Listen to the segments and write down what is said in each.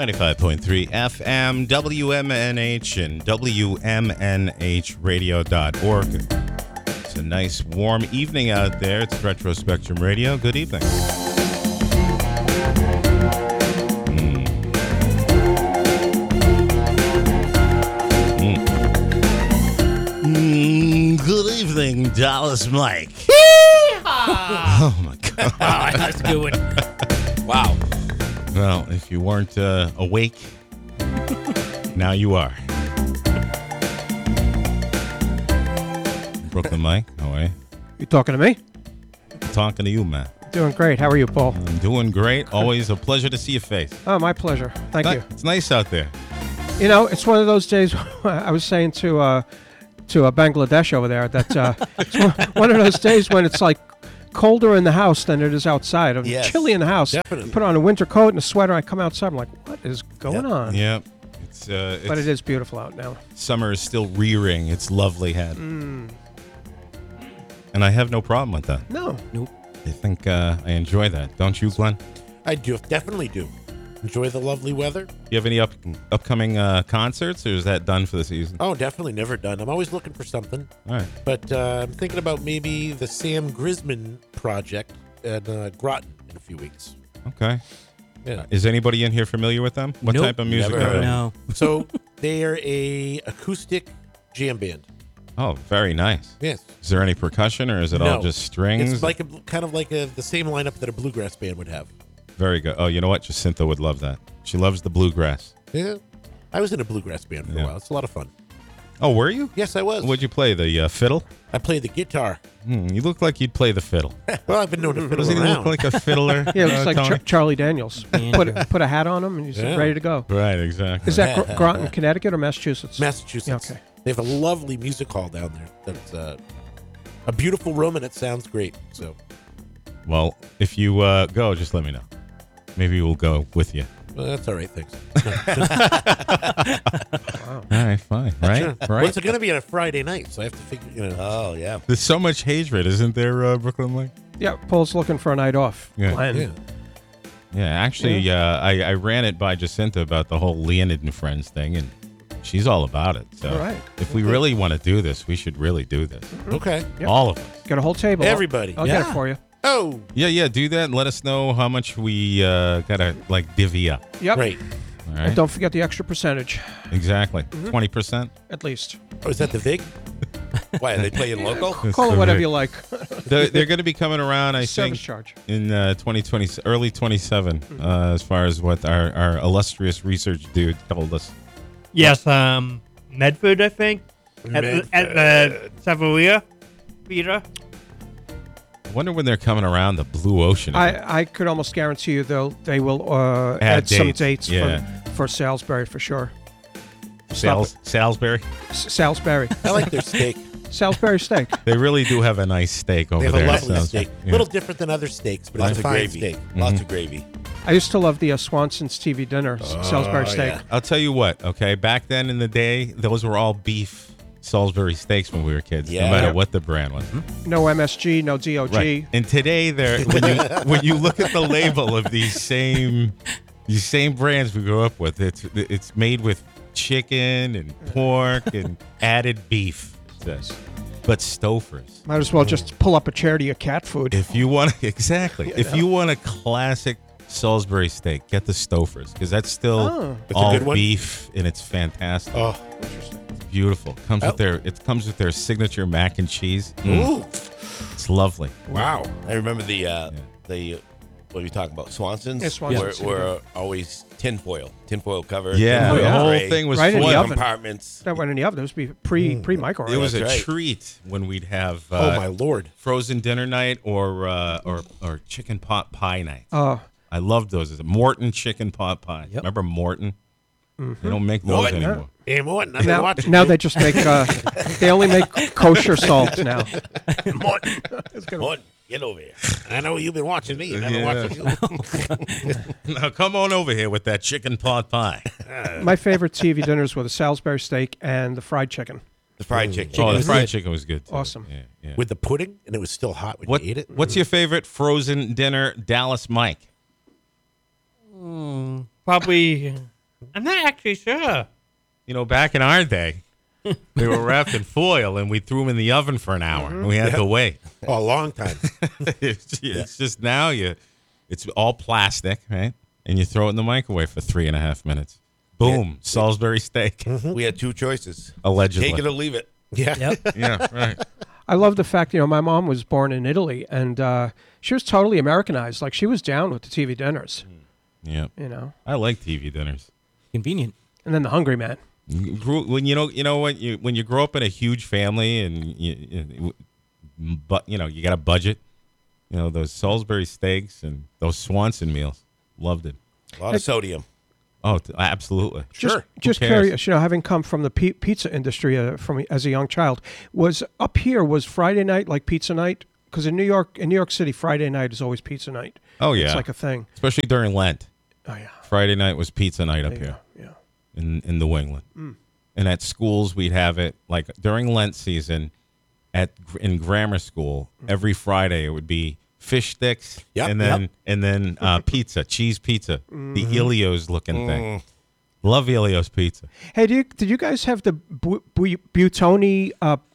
95.3 FM, WMNH, and WMNHradio.org. It's a nice, warm evening out there. It's Retro Spectrum Radio. Good evening. Good evening, Dallas Mike. Oh, my God. Wow, that's a good one. Wow. Well, if you weren't awake, now you are. Brooklyn Mike, how are you? You talking to me? Talking to you, man. Doing great. How are you, Paul? I'm doing great. Always a pleasure to see your face. Oh, my pleasure. Thank you. It's nice out there. You know, it's one of those days. I was saying to Bangladesh over there that it's one of those days when it's like colder in the house than it is outside. It's Yes, chilly in the house. definitely. Put on a winter coat and a sweater. I come outside. I'm like, what is going on? Yeah. But it is beautiful out now. Summer is still rearing its lovely head. And I have no problem with that. No. I think I enjoy that. Don't you, Glenn? I do, definitely do. Enjoy the lovely weather. You have any upcoming concerts, or is that done for the season? Oh, definitely never done. I'm always looking for something. All right. But I'm thinking about maybe the Sam Grisman project at Groton in a few weeks. Okay. Yeah. Is anybody in here familiar with them? What Nope. type of music Never are heard they? No. So they are a acoustic jam band. Oh, very nice. Yes. Is there any percussion, or is it all No. just strings? It's like kind of like the same lineup that a bluegrass band would have. Very good. Oh, you know what? Jacinta would love that. She loves the bluegrass. Yeah. I was in a bluegrass band for Yeah. a while. It's a lot of fun. Oh, were you? Yes, I was. What'd you play? The fiddle? I played the guitar. You look like you'd play the fiddle. Well, I've been doing the fiddle Doesn't he around. look like a fiddler? Yeah, it's like Tony? Charlie Daniels. Andrew. Put a hat on him and he's Yeah. ready to go. Right, exactly. Is that Groton, Connecticut or Massachusetts? Massachusetts. Yeah, okay. They have a lovely music hall down there. That's a beautiful room, and it sounds great. So, Well, if you go, just let me know. Maybe we'll go with you. well, that's all right. Thanks. All right, fine. Right? Sure. Right? Well, it's going to be on a Friday night, so I have to figure. Oh, yeah. There's so much hatred, isn't there, Brooklyn Mike? Yeah, Paul's looking for a night off. Yeah. Glenn. Yeah. Yeah, actually, I ran it by Jacinta about the whole Leonid and Friends thing, and she's all about it. So All right. if we really want to do this, we should really do this. Okay. Yep. All of us. Get a whole table. Everybody. I'll get Yeah. it for you. Oh, Yeah, do that and let us know how much we gotta divvy up. Yep. great. All And right, don't forget the extra percentage, exactly 20%. at least. Oh, is that the Vig? Why, are they playing local? Call it whatever you like. They're going to be coming around, I Service think, charge. in 2020, early 27, as far as what our illustrious research dude told us. Yes, Medford, I think. At the Savoia Theater. I wonder when they're coming around the Blue Ocean. again. I could almost guarantee you they will Add add some dates, dates yeah. for Salisbury for sure. Salisbury. Salisbury. I like their steak. Salisbury steak. They really do have a nice steak over They have there. a in lovely Salisbury. steak. A Yeah. little different than other steaks, but Lots it's a of fine gravy. steak. Lots of gravy. I used to love the Swanson's TV dinner, Salisbury steak. yeah. I'll tell you what, okay? Back then in the day, those were all beef Salisbury steaks when we were kids, Yeah. no matter Yep. what the brand was. No MSG, no DOG. Right. And today, when you look at the label of these same brands we grew up with, it's made with chicken and pork and added beef. It says. But Stouffer's. Might as well just pull up a chair to your cat food. If you want if you want a classic Salisbury steak, get the Stouffer's because that's still Oh. It's a all good one? beef and it's fantastic. Oh, It's beautiful. Comes with their signature mac and cheese. ooh, It's lovely. wow. I remember the what are you talking about? Swanson's? Yeah, Swanson's. Were always tinfoil covered. Yeah, tinfoil the whole tray, thing was Right in the foil. oven. compartments. That went in the oven. It was pre microwave. It was a That's right. treat when we'd have Oh, my Lord. frozen dinner night or chicken pot pie night. Oh, I loved those. It's a Morton chicken pot pie. Remember Morton? They don't make those Morton. anymore. Hey, Morton, I've been watching now you. they just make they only make kosher salt now. Morton, Morton, get over here. I know you've been watching me. I've been Yeah. watching you. Now come on over here with that chicken pot pie. My favorite TV dinners were the Salisbury steak and the fried chicken. The fried chicken. Oh, the Is fried it? chicken was good too. Awesome. Yeah, yeah. With the pudding, and it was still hot when you ate it. What's your favorite frozen dinner, Dallas Mike? Probably I'm not actually sure. You know, back in our day, they were wrapped in foil, and we threw them in the oven for an hour, and we had to wait. Oh, a long time. It's just now it's all plastic, right? And you throw it in the microwave for 3.5 minutes. Boom, Salisbury steak, We had two choices. allegedly. Take it or leave it. Yeah. Yep. Yeah, right. I love the fact, my mom was born in Italy, and she was totally Americanized. Like, she was down with the TV dinners, Yeah, I like TV dinners. Convenient. and then the Hungry Man. When when you grow up in a huge family and but you got a budget, those Salisbury steaks and those Swanson meals, loved it. A lot of sodium. Oh, absolutely. Sure. Just Who cares? curious, having come from the pizza industry from as a young child, was Friday night like pizza night? Because in New York City, Friday night is always pizza night. Oh yeah, It's like a thing. especially during Lent. Oh yeah. Friday night was pizza night up There you here go. Yeah. in New England, and at schools we'd have it like during Lent season. In grammar school, every Friday it would be fish sticks, Yep, and then pizza, cheese pizza, the Ilios looking thing. Love Ilios pizza. Hey, did you guys have the Buitoni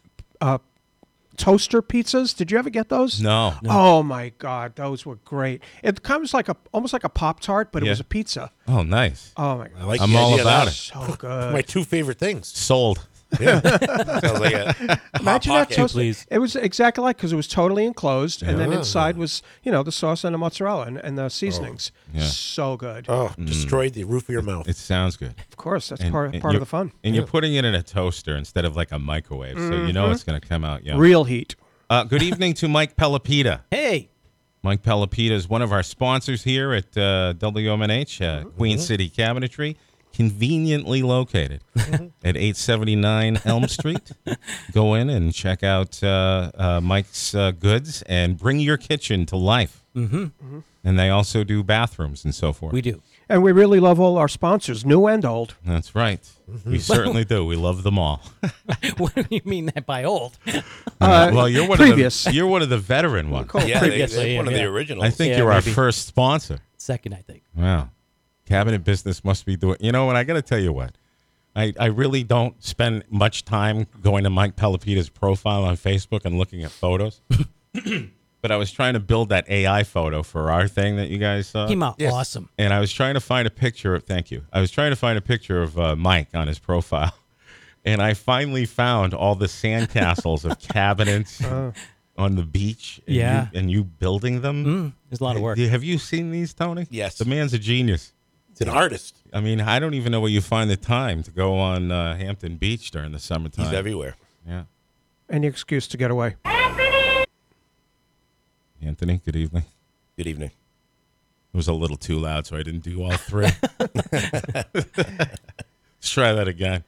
toaster pizzas? Did you ever get those? No. Oh my God, those were great. It comes like almost like a Pop-Tart, but it Yeah. was a pizza. Oh, nice. Oh my I God, like I'm the all idea of about that. it. so good. My two favorite things. Sold. Yeah. Sounds like a hot Imagine that pocket. toaster. please. It was exactly like, because it was totally enclosed, and then inside was the sauce and the mozzarella and the seasonings. Yeah. So good. Oh, destroyed the roof of your mouth. It sounds good. Of course, that's And- part and of you're- the fun. And you're putting it in a toaster instead of like a microwave, so you know it's going to come out young. Real heat. Good evening to Mike Pelopita. Hey. Mike Pelopita is one of our sponsors here at WMNH, Queen City Cabinetry, conveniently located at 879 Elm Street. Go in and check out Mike's goods and bring your kitchen to life. Mm-hmm. And they also do bathrooms and so forth. We do. And we really love all our sponsors, new and old. That's right. We certainly do. We love them all. What do you mean that by old? Well, you're one previous. you're one of the veteran ones. Cool. Yeah, Previous, they're yeah, one of yeah. the originals. I think Yeah, you're our maybe. first sponsor. Second, I think. Wow. Cabinet business must be doing. And I got to tell you what. I really don't spend much time going to Mike Pelopita's profile on Facebook and looking at photos. But I was trying to build that AI photo for our thing that you guys saw. Came out Yes. awesome. And I was trying to find a picture of, thank you. I was trying to find a picture of Mike on his profile. And I finally found all the sandcastles of cabinets on the beach. And Yeah. you building them. There's a lot of work. Have you seen these, Tony? Yes. The man's a genius. It's an artist. I mean, I don't even know where you find the time to go on Hampton Beach during the summertime. He's everywhere. Yeah. Any excuse to get away. Anthony, good evening. Good evening. It was a little too loud, so I didn't do all three. Let's try that again.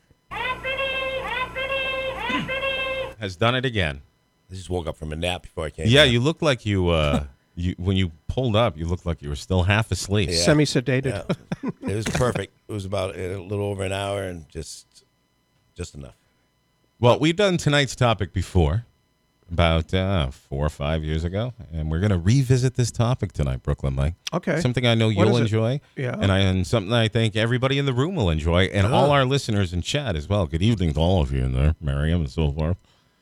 Has done it again. I just woke up from a nap before I came. Yeah, here. you look like you when you pulled up, you looked like you were still half asleep. Yeah. Semi-sedated. Yeah. It was perfect. It was about a little over an hour and just enough. Well, we've done tonight's topic before, about 4 or 5 years ago, and we're going to revisit this topic tonight, Brooklyn Mike. Okay. Something I know What you'll is it? enjoy, Yeah. and something I think everybody in the room will enjoy, and all our listeners in chat as well. Good evening to all of you in there, Miriam and so forth.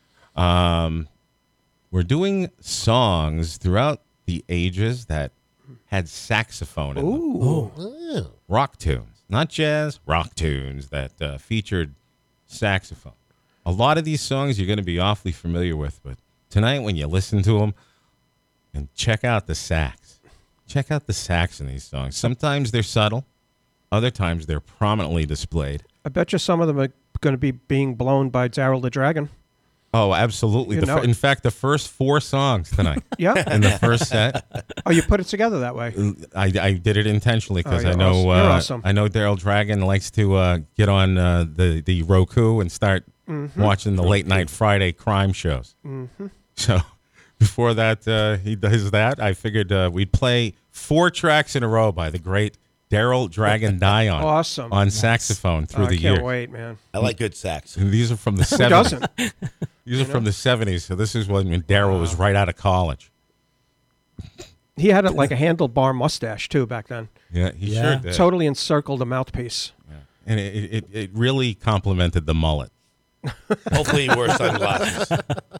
We're doing songs throughout the ages that had saxophone in them. Ooh. Rock tunes, not jazz, rock tunes that featured saxophone. A lot of these songs you're going to be awfully familiar with, but tonight when you listen to them and check out the sax, check out the sax in these songs. Sometimes they're subtle, other times they're prominently displayed. I bet you some of them are going to be being blown by Daryl the Dragon. Oh, absolutely. You know it. In fact, the first 4 songs tonight Yeah. in the first set, Oh, you put it together that way. I did it intentionally because Oh, I you're know awesome. You're awesome. I know Daryl Dragon likes to get on the Roku and start Mm-hmm. watching the late night Friday crime shows. So before that he does that, I figured we'd play 4 tracks in a row by the great Daryl Dragon Dion Awesome. on saxophone through Oh, the I can't years. wait, man. I like good sax. And these are from the Who 70s. doesn't? These are from the 70s, so this is when Daryl was right out of college. He had it like a handlebar mustache too back then. Yeah, he Yeah. sure did. Totally encircled a mouthpiece. And it really complimented the mullet. Hopefully, he wore sunglasses.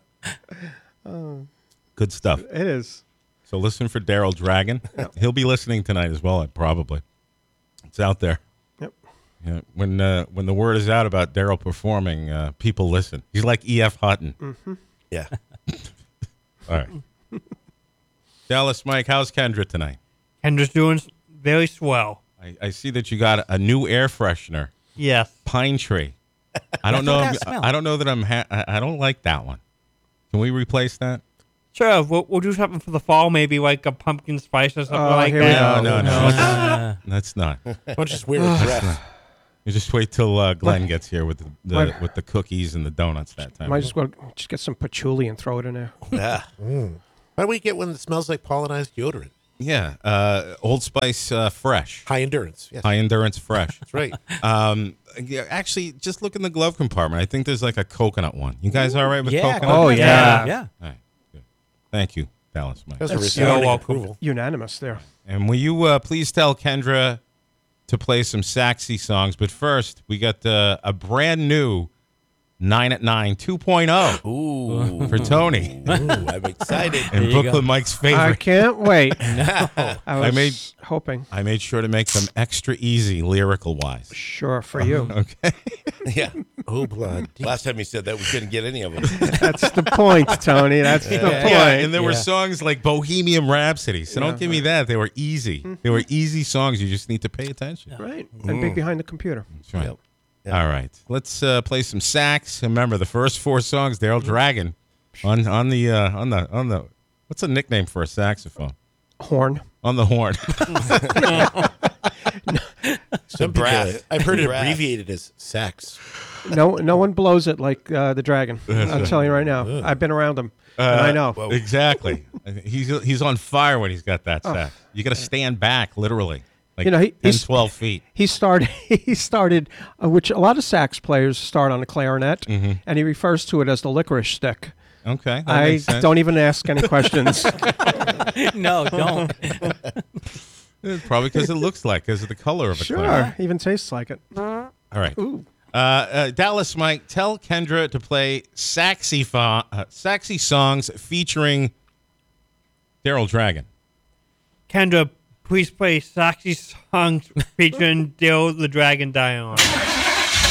Good stuff. It is. So listen for Daryl Dragon. He'll be listening tonight as well, probably. It's out there. Yep. Yeah, when the word is out about Daryl performing, people listen. He's like E.F. Hutton. Yeah. All right. Dallas, Mike, how's Kendra tonight? Kendra's doing very swell. I see that you got a new air freshener, Yes. Pine Tree. I don't know. that smell? I don't know that I don't like that one. Can we replace that? Sure, we'll do something for the fall, maybe like a pumpkin spice or something Oh, like here we that. go. No. That's not. Why don't you just wear a dress? You just wait till Glenn gets here with with the cookies and the donuts that time. Might as well just get some patchouli and throw it in there. Yeah. Why don't we get one that smells like pollenized deodorant? Yeah, Old Spice Fresh, High endurance. Yes. High Endurance Fresh. That's right. Yeah, actually, just look in the glove compartment. I think there's like a coconut one. You guys all right with Yeah. coconut? Oh, yeah. Yeah. All right, good. Thank you, Dallas, Mike. That's a That's resounding welcome. approval. Unanimous there. And will you please tell Kendra to play some Saxy songs? But first, we got a brand new 9 at 9 2.0 Ooh. for Tony Ooh, I'm excited. and you Brooklyn go. Mike's I favorite. can't wait. I was made- hoping. I made sure to make them extra easy lyrical wise. Sure, for you. Okay. Yeah. Oh, blood. Last time he said that, we couldn't get any of them. That's the point, Tony. That's the point. Yeah, and there were Yeah. songs like Bohemian Rhapsody. So don't give me that. They were easy. They were easy songs. You just need to pay attention. Right. And be behind the computer. That's right. Yep. All right. Let's play some sax. Remember the first 4 songs, Daryl Dragon on the what's a nickname for a saxophone? Horn. On the horn. Some brass. people, I've heard it Brass. abbreviated as sax. No one blows it like the dragon. I'm telling you right now. I've been around him. And I know. Exactly. He's on fire when he's got that sax. You got to stand back literally. Like You know, 10, 12 feet. He started, which a lot of sax players start on a clarinet, and he refers to it as the licorice stick. Okay. That I makes sense. don't even ask any questions. No, don't. Probably because it looks like, because of the color of a Sure, clarinet. even tastes like it. All right. Dallas, Mike, tell Kendra to play saxy songs featuring Daryl Dragon. Kendra, please play Saxy songs featuring Dill the Dragon Dion.